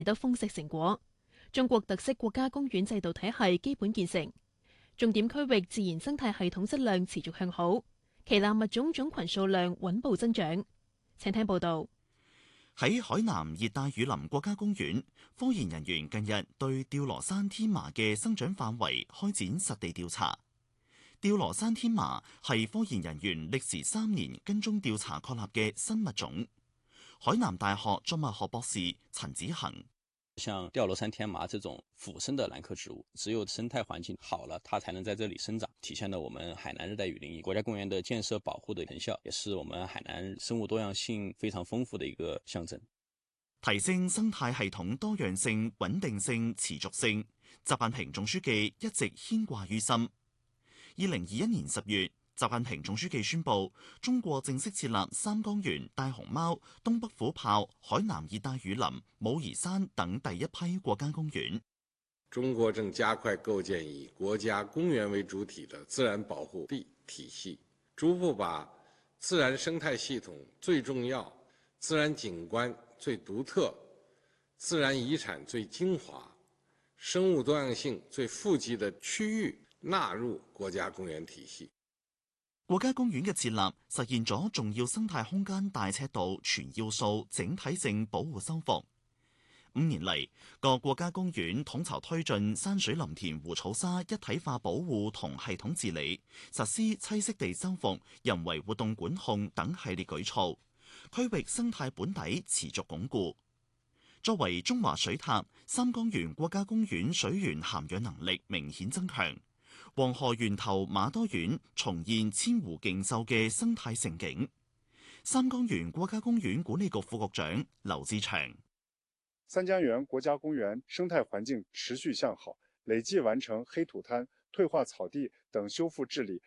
得豐碩成果。中國特色國家公園制度體系基本建成，重點區域自然生態系統質量持續向好，旗艦物種種群數量穩步增長。請聽報道。 喺海南熱帶雨林國家公園，科研人員近日對吊羅山天麻嘅生長範圍開展實地調查。吊羅山天麻係科研人員歷時3年跟蹤調查確立嘅新物種。海南大學作物學博士陳子恒： 像吊羅山天麻這種腐生的蘭科植物，只有生態環境好了，它才能在這裡生長，體現了我們海南熱帶雨林國家公園的建設保護的成效，也是我們海南生物多樣性非常豐富的一個象徵。 提升生態系統多樣性、穩定性、持續性，習近平總書記一直牽掛於心。2021年10月，習近平總書記宣布，中國正式設立三江源、大熊貓、東北虎豹、海南熱帶雨林、武夷山等第一批國家公園。 中國正加快構建以國家公園為主體的自然保護地體系，逐步把自然生態系統最重要、自然景觀最獨特、自然遺產最精華、生物多樣性最富集的區域納入國家公園體系。 國家公園嘅設立實現咗重要生態空間大尺度全要素整體性保護修復。5年嚟，各國家公園統籌推進山水林田湖草沙一體化保護同系統治理，實施棲息地修復、人為活動管控等系列舉措，區域生態本底持續鞏固。作為中華水塔，三江源國家公園水源涵養能力明顯增強。黃河源頭馬多縣重現千湖競秀嘅生態盛景。三江源國家公園管理局副局長劉志祥： 三江源國家公園生態環境持續向好，累計完成黑土灘、退化草地等修復治理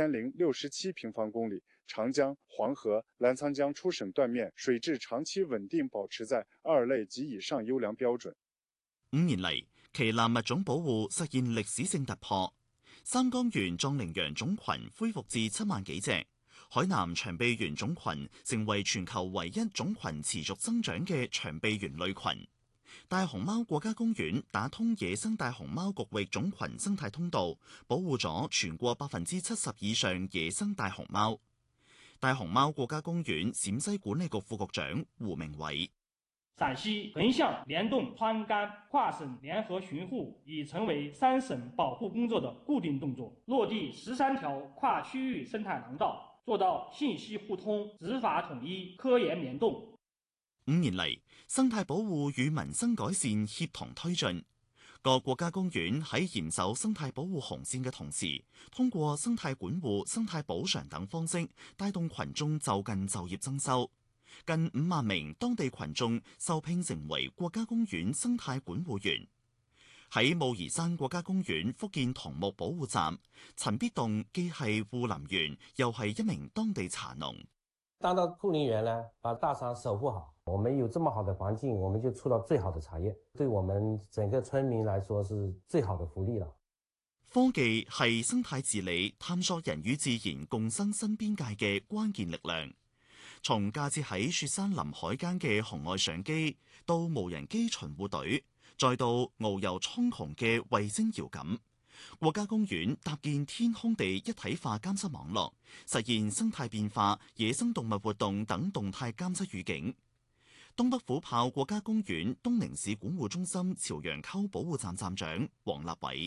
5067平方公里，長江、黃河、瀾滄江出省斷面水質長期穩定保持在2類及以上優良標準。 5年嚟，旗艦物種保護實現歷史性突破。三江源壯羚羊種群恢復至7萬幾隻，海南長臂猿種群成為全球唯一種群持續增長嘅長臂猿類群。大熊貓國家公園打通野生大熊貓局域種群生態通道，保護咗全國70%以上野生大熊貓。大熊貓國家公園陝西管理局副局長胡明偉： 陝西橫向聯動川甘跨省聯合巡護已成為3省保護工作的固定動作，落地13條跨區域生態廊道，做到信息互通、執法統一、科研聯動。 5年嚟，生態保護與民生改善協同推進。各國家公園喺嚴守生態保護紅線嘅同時，通過生態管護、生態補償等方式，帶動群眾就近就業增收。近5萬名當地群眾受聘成為國家公園生態管護員。喺武夷山國家公園福建桐木保護站，陳必棟既係護林員，又係一名當地茶農。 當到護林員呢，把大山守護好，我們有這麼好的環境，我們就出到最好的茶葉，對我們整個村民來說是最好的福利了。 科技係生態治理、探索人與自然共生新邊界嘅關鍵力量。從架設喺雪山林海間嘅紅外相機，到無人機巡護隊，再到遨遊蒼穹嘅衛星遙感，國家公園搭建天空地一體化監測網絡，實現生態變化、野生動物活動等動態監測預警。東北虎豹國家公園東寧市管護中心朝陽溝保護站站長黃立偉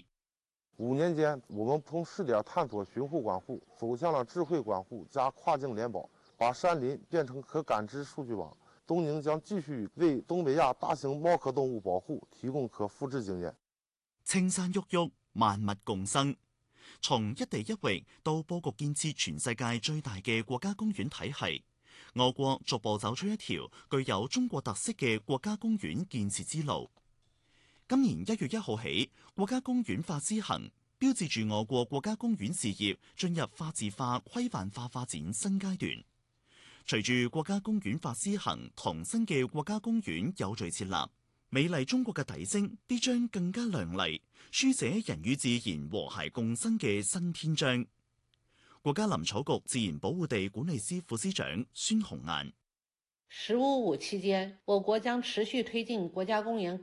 ：5年間，我們從試點探索巡護管護，走向了智慧管護加跨境聯保。把山林變成可感知數據網，東寧將繼續為東北亞大型貓科動物保護提供可複製經驗。 青山郁郁，萬物共生。從一地一域到佈局建設全世界最大嘅國家公園體系，我國逐步走出一條具有中國特色嘅國家公園建設之路。今年1月1號起，國家公園法施行，標誌住我國國家公園事業進入法治化、規範化發展新階段。隨住國家公園法施行同新嘅國家公園有序設立，美麗中國嘅底色必將更加亮麗，書寫人與自然和諧共生嘅新篇章。國家林草局自然保護地管理司副司長孫紅雁。 “十五五”期间，我国将持续推进国家公园